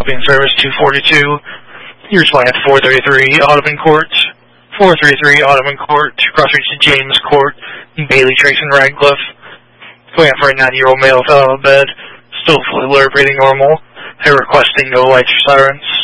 being service 242. You're responding at 433 Audubon Court. 433 Audubon Court, cross streets to James Court, Bailey, Trace, and Radcliffe. Going out for a 90-year-old male fell out of bed, still fully alert, breathing normal. They're requesting no lights or sirens.